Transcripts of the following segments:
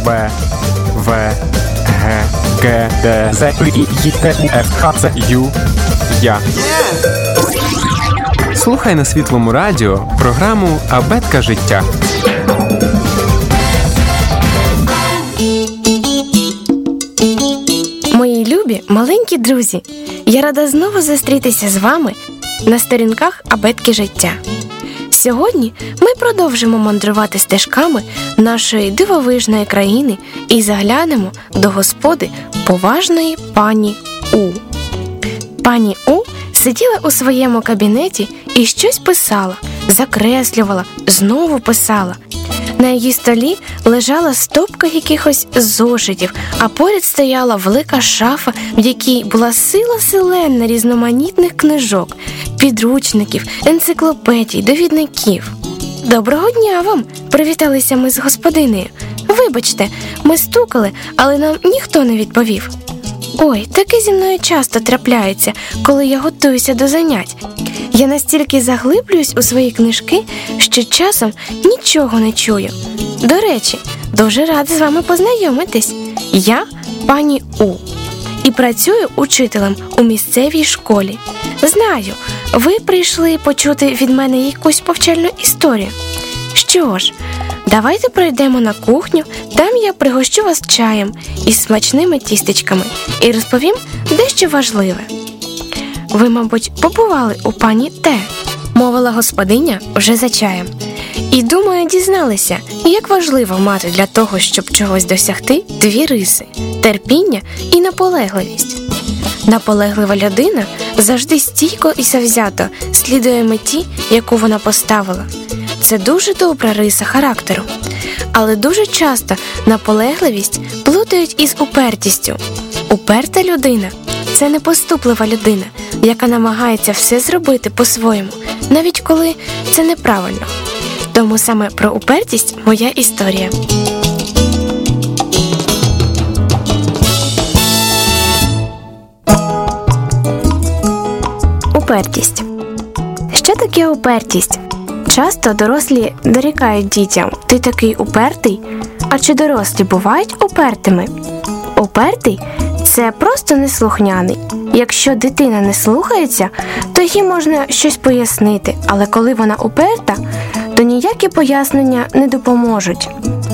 Б, В, Г, Г, Д, З, І, Т, У, Ф, Х, Ц, Ю, Я. Слухай на Світлому радіо програму «Абетка життя». Мої любі маленькі друзі, я рада знову зустрітися з вами на сторінках «Абетки життя». Сьогодні ми продовжимо мандрувати стежками нашої дивовижної країни і заглянемо до господи поважної пані У. Пані У сиділа у своєму кабінеті і щось писала, закреслювала, знову писала. На її столі лежала стопка якихось зошитів, а поряд стояла велика шафа, в якій була сила селена різноманітних книжок, підручників, енциклопедій, довідників. «Доброго дня вам!» – привіталися ми з господинею. «Вибачте, ми стукали, але нам ніхто не відповів». «Ой, таке зі мною часто трапляється, коли я готуюся до занять. Я настільки заглиблююсь у свої книжки, що часом нічого не чую. До речі, дуже рада з вами познайомитись. Я пані У і працюю учителем у місцевій школі. Знаю, ви прийшли почути від мене якусь повчальну історію. Що ж, давайте пройдемо на кухню, там я пригощу вас чаєм із смачними тістечками і розповім дещо важливе. Ви, мабуть, побували у пані Т, мовила господиня вже за чаєм. І, думаю, дізналися, як важливо мати для того, щоб чогось досягти, дві риси – терпіння і наполегливість. Наполеглива людина завжди стійко і завзято слідує меті, яку вона поставила. Це дуже добра риса характеру. Але дуже часто наполегливість плутають із упертістю. Уперта людина – це непоступлива людина, яка намагається все зробити по-своєму, навіть коли це неправильно. Тому саме про упертість моя історія. Упертість. Що таке упертість? Часто дорослі дорікають дітям: «Ти такий упертий». А чи дорослі бувають упертими? Упертий – це просто неслухняний. Якщо дитина не слухається, то їй можна щось пояснити, але коли вона уперта, то ніякі пояснення не допоможуть.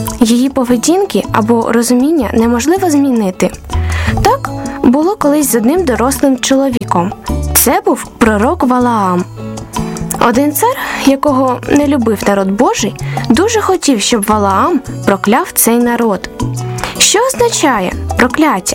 Її поведінки або розуміння неможливо змінити. Так було колись з одним дорослим чоловіком. Це був пророк Валаам. Один цар, якого не любив народ Божий, дуже хотів, щоб Валаам прокляв цей народ. Що означає прокляття?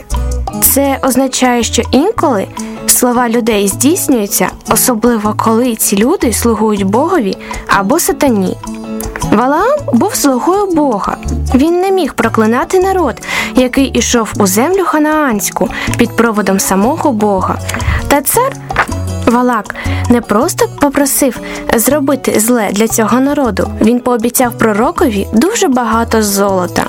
Це означає, що інколи слова людей здійснюються, особливо коли ці люди слугують Богові або сатані. Валаам був слугою Бога. Він не міг проклинати народ, який ішов у землю ханаанську під проводом самого Бога. Та цар Валак не просто попросив зробити зле для цього народу, він пообіцяв пророкові дуже багато золота.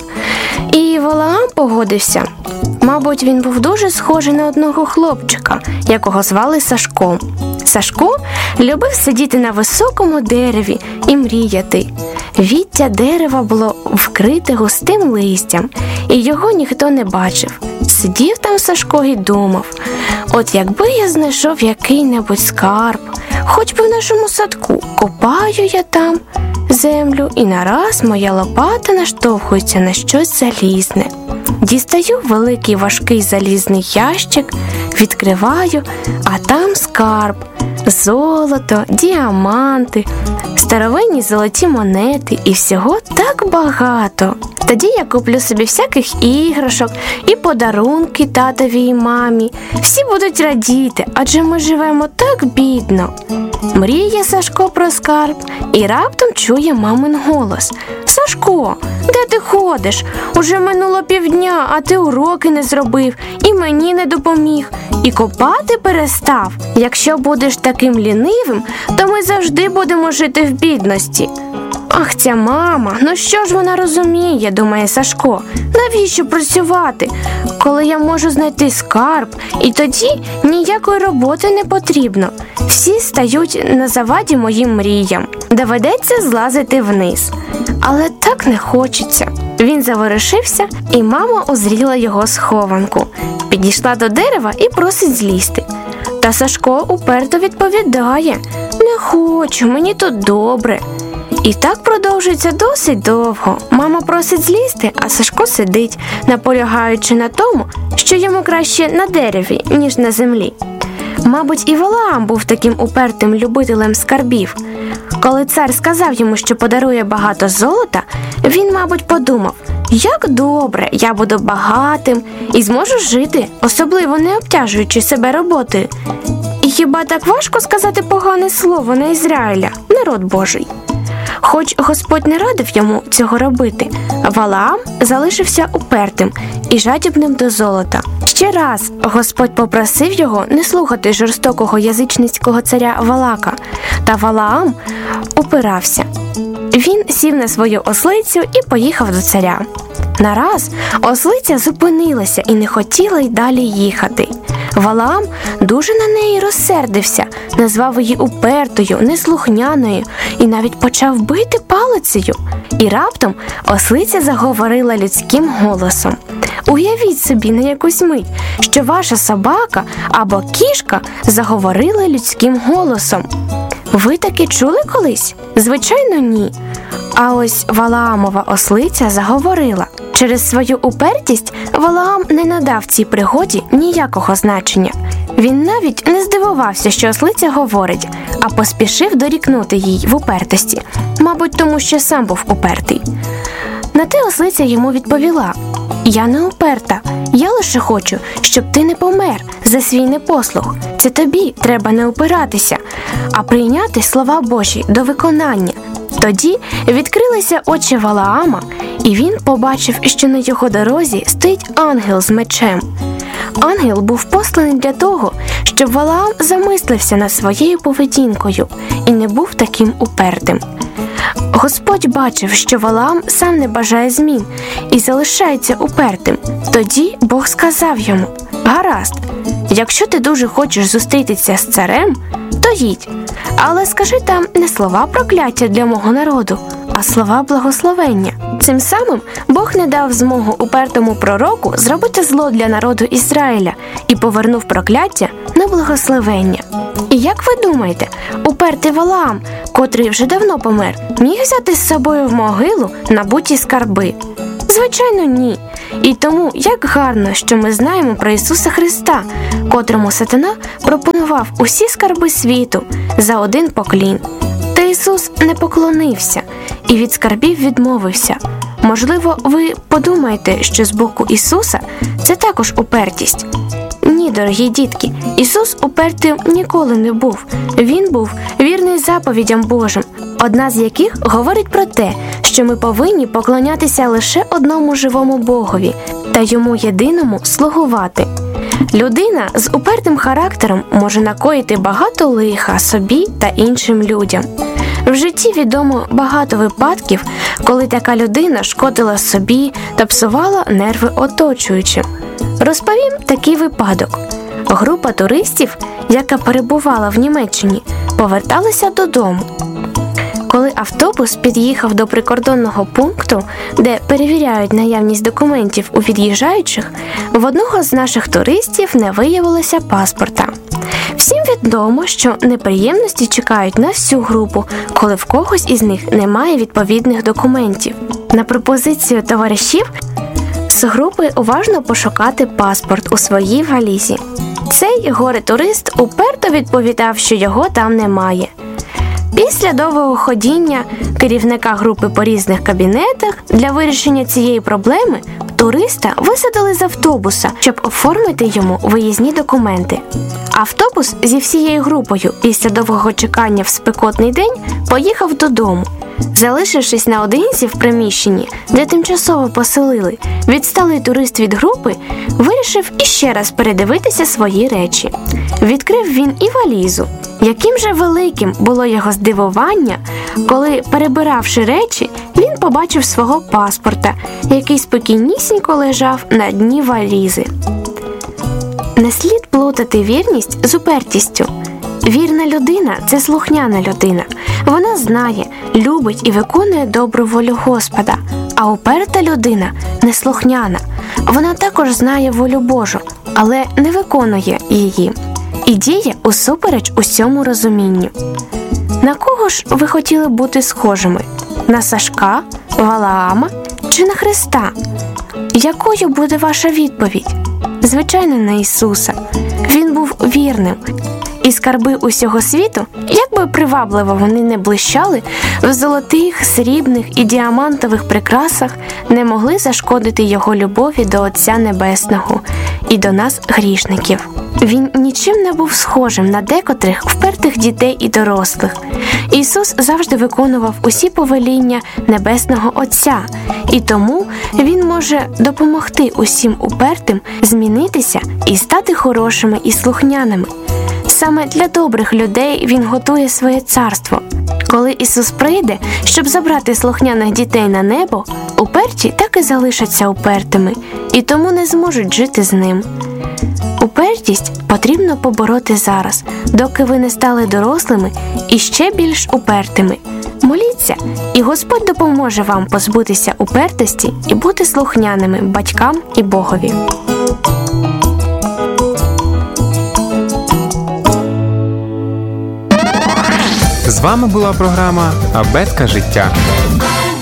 І Валаам погодився. Мабуть, він був дуже схожий на одного хлопчика, якого звали Сашком. Сашко любив сидіти на високому дереві і мріяти. Віття дерева було вкрите густим листям, і його ніхто не бачив. Сидів там Сашко і думав: от якби я знайшов який-небудь скарб, хоч би в нашому садку, копаю я там землю, і нараз моя лопата наштовхується на щось залізне. Дістаю великий важкий залізний ящик, відкриваю, а там скарб, золото, діаманти, старовинні золоті монети і всього так багато. Тоді я куплю собі всяких іграшок і подарунки татові і мамі. Всі будуть радіти, адже ми живемо так бідно. Мріє Сашко про скарб і раптом чує мамин голос: «Сашко, де ти ходиш? Уже минуло півдня, а ти уроки не зробив і мені не допоміг. І копати перестав. Якщо будеш таким лінивим, то ми завжди будемо жити в бідності». Ах, ця мама, ну що ж вона розуміє, думає Сашко. Навіщо працювати, коли я можу знайти скарб, і тоді ніякої роботи не потрібно. Всі стають на заваді моїм мріям. Доведеться злазити вниз. Але так не хочеться. Він заворушився, і мама узріла його схованку. Підійшла до дерева і просить злізти. Та Сашко уперто відповідає: «Не хочу, мені тут добре». І так продовжується досить довго. Мама просить злізти, а Сашко сидить, наполягаючи на тому, що йому краще на дереві, ніж на землі. Мабуть, і Валаам був таким упертим любителем скарбів. Коли цар сказав йому, що подарує багато золота, він, мабуть, подумав: як добре, я буду багатим і зможу жити, особливо не обтяжуючи себе роботою. І хіба так важко сказати погане слово на Ізраїля, народ Божий? Хоч Господь не радив йому цього робити, Валаам залишився упертим і жадібним до золота. Ще раз Господь попросив його не слухати жорстокого язичницького царя Валака, та Валаам упирався. Він сів на свою ослицю і поїхав до царя. Нараз ослиця зупинилася і не хотіла й далі їхати. Валаам дуже на неї розсердився, назвав її упертою, неслухняною і навіть почав бити палицею. І раптом ослиця заговорила людським голосом. Уявіть собі на якусь мить, що ваша собака або кішка заговорила людським голосом. Ви таки чули колись? Звичайно, ні. А ось Валаамова ослиця заговорила. Через свою упертість Валаам не надав цій пригоді ніякого значення. Він навіть не здивувався, що ослиця говорить, а поспішив дорікнути їй в упертості, мабуть, тому що сам був упертий. На те ослиця йому відповіла: «Я не уперта, я лише хочу, щоб ти не помер за свій непослух. Це тобі треба не упиратися, а прийняти слова Божі до виконання». Тоді відкрилися очі Валаама, і він побачив, що на його дорозі стоїть ангел з мечем. Ангел був посланий для того, щоб Валаам замислився над своєю поведінкою і не був таким упертим. Господь бачив, що Валаам сам не бажає змін і залишається упертим. Тоді Бог сказав йому: «Гаразд, якщо ти дуже хочеш зустрітися з царем, то їдь, але скажи там не слова прокляття для мого народу, а слова благословення». Цим самим Бог не дав змогу упертому пророку зробити зло для народу Ізраїля і повернув прокляття на благословення. І як ви думаєте, упертий Валаам, котрий вже давно помер, міг взяти з собою в могилу набуті скарби? Звичайно, ні. І тому як гарно, що ми знаємо про Ісуса Христа, котрому сатана пропонував усі скарби світу за один поклін. Та Ісус не поклонився і від скарбів відмовився. Можливо, ви подумаєте, що з боку Ісуса це також упертість. Ні, дорогі дітки, Ісус упертим ніколи не був. Він був вірний заповідям Божим, одна з яких говорить про те, що ми повинні поклонятися лише одному живому Богові та Йому єдиному слугувати. Людина з упертим характером може накоїти багато лиха собі та іншим людям. В житті відомо багато випадків, коли така людина шкодила собі та псувала нерви оточуючим. Розповім такий випадок. Група туристів, яка перебувала в Німеччині, поверталася додому. Коли автобус під'їхав до прикордонного пункту, де перевіряють наявність документів у від'їжджаючих, в одного з наших туристів не виявилося паспорта. Всім відомо, що неприємності чекають на всю групу, коли в когось із них немає відповідних документів. На пропозицію товаришів з групи уважно пошукати паспорт у своїй валізі. Цей горе-турист уперто відповідав, що його там немає. Після довгого ходіння керівника групи по різних кабінетах для вирішення цієї проблеми туриста висадили з автобуса, щоб оформити йому виїзні документи. Автобус зі всією групою після довгого чекання в спекотний день поїхав додому. Залишившись наодинці в приміщенні, де тимчасово поселили, відсталий турист від групи вирішив іще раз передивитися свої речі. Відкрив він і валізу. Яким же великим було його здивування, коли, перебиравши речі, він побачив свого паспорта, який спокійнісінько лежав на дні валізи. Не слід плутати вірність з упертістю. Вірна людина – це слухняна людина. Вона знає, любить і виконує добру волю Господа. А уперта людина неслухняна. Вона також знає волю Божу, але не виконує її і діє усупереч усьому розумінню. На кого ж ви хотіли бути схожими? На Сашка, Валаама чи на Христа? Якою буде ваша відповідь? Звичайно, на Ісуса. Він був вірним. І скарби усього світу, як би привабливо вони не блищали, в золотих, срібних і діамантових прикрасах не могли зашкодити його любові до Отця Небесного і до нас, грішників. Він нічим не був схожим на декотрих впертих дітей і дорослих. Ісус завжди виконував усі повеління Небесного Отця, і тому Він може допомогти усім упертим змінитися і стати хорошими і слухняними. Саме для добрих людей Він готує своє царство. Коли Ісус прийде, щоб забрати слухняних дітей на небо, уперті так і залишаться упертими, і тому не зможуть жити з Ним. Упертість потрібно побороти зараз, доки ви не стали дорослими і ще більш упертими. Моліться, і Господь допоможе вам позбутися упертості і бути слухняними батькам і Богові. З вами була програма «Абетка життя».